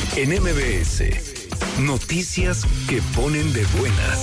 En MBS, noticias que ponen de buenas.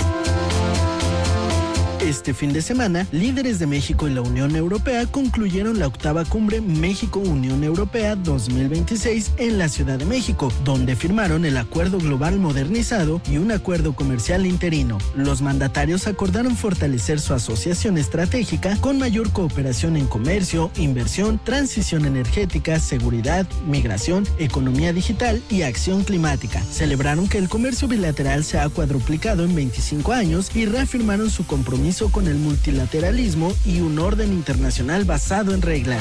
Este fin de semana, líderes de México y la Unión Europea concluyeron la octava cumbre México-Unión Europea 2026 en la Ciudad de México, donde firmaron el Acuerdo Global Modernizado y un acuerdo comercial interino. Los mandatarios acordaron fortalecer su asociación estratégica con mayor cooperación en comercio, inversión, transición energética, seguridad, migración, economía digital y acción climática. Celebraron que el comercio bilateral se ha cuadruplicado en 25 años y reafirmaron su compromiso con el multilateralismo y un orden internacional basado en reglas.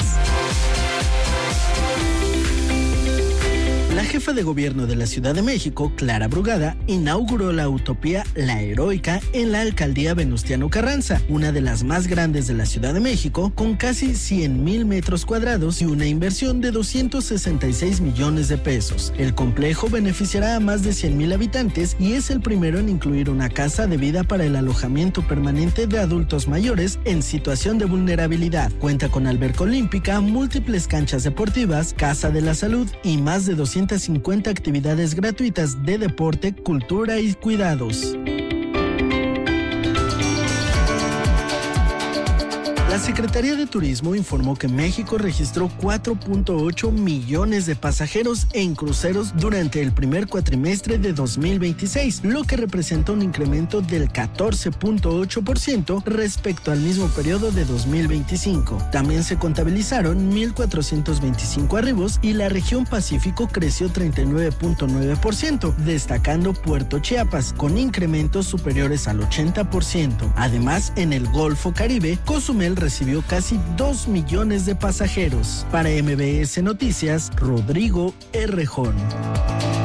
La jefa de gobierno de la Ciudad de México, Clara Brugada, inauguró la utopía La Heroica en la alcaldía Venustiano Carranza, una de las más grandes de la Ciudad de México, con casi 100,000 metros cuadrados y una inversión de 266 millones de pesos. El complejo beneficiará a más de 100,000 habitantes y es el primero en incluir una casa de vida para el alojamiento permanente de adultos mayores en situación de vulnerabilidad. Cuenta con alberca olímpica, múltiples canchas deportivas, casa de la salud y más de 250 actividades gratuitas de deporte, cultura y cuidados. La Secretaría de Turismo informó que México registró 4.8 millones de pasajeros en cruceros durante el primer cuatrimestre de 2026, lo que representa un incremento del 14.8% respecto al mismo periodo de 2025. También se contabilizaron 1,425 arribos y la región Pacífico creció 39.9%, destacando Puerto Chiapas, con incrementos superiores al 80%. Además, en el Golfo Caribe, Cozumel recibió casi 2 millones de pasajeros. Para MBS Noticias, Rodrigo Errejón.